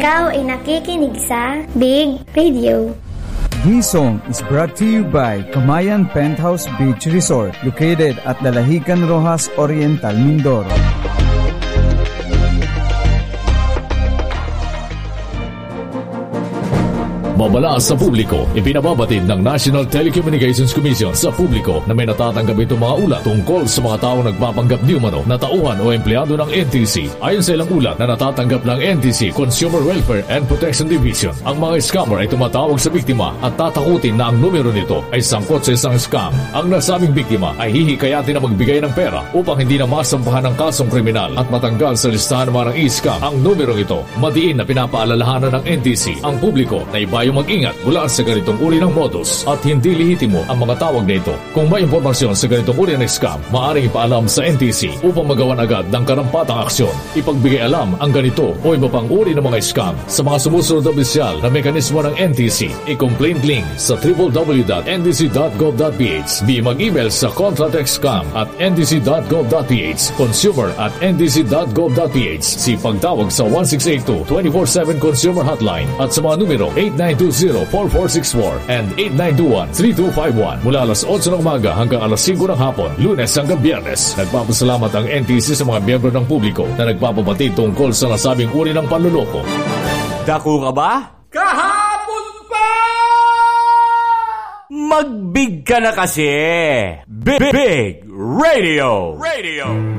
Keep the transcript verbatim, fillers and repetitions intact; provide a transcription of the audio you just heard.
Ikaw ay nakikinig sa Big Radio. This song is brought to you by Kamayan Penthouse Beach Resort, located at Dalahican Rojas Oriental, Mindoro. Mabala sa publiko, ipinababatid ng National Telecommunications Commission sa publiko na may natatanggap itong mga ulat tungkol sa mga taong nagpapanggap di umano na tauhan o empleyado ng N T C. Ayon sa ilang ulat na natatanggap ng N T C Consumer Welfare and Protection Division, ang mga scammer ay tumatawag sa biktima at tatakutin na ang numero nito ay sangkot sa isang scam. Ang nasabing biktima ay hihikayatin na magbigay ng pera upang hindi na masampahan ng kasong kriminal at matanggal sa listahan ng mga i-scam ang numero ito. Madiin na pinapaalalahanan ng N T C ang publiko na iba yung mag-ingat mula sa ganitong uri ng modus at hindi lihitimo ang mga tawag na ito. Kung may impormasyon sa ganitong uri ng scam, maaaring ipaalam sa N T C upang magawan agad ng karampatang aksyon. Ipagbigay alam ang ganito o iba pang uri ng mga scam sa mga sumusunod na opisyal na mekanismo ng N T C. I-complaint link sa w w w dot n t c dot gov dot p h. Di mag-email sa contratexcam at n t c dot gov dot p h, consumer at n t c dot gov dot p h. Si pagtawag sa one six eight two, two four seven Consumer Hotline at sa mga numero eight nine two zero, four four six four and eight nine two one, three two five one mula alas otso ng umaga hanggang alas singko ng hapon, Lunes hanggang Biyernes. Nagpapasalamat ang N T C sa mga miyembro ng publiko na nagpapabatid tungkol sa nasabing uri ng panluloko. Dako ka ba? Kahapon pa! Magbig ka na kasi! Big, Big Radio! Radio!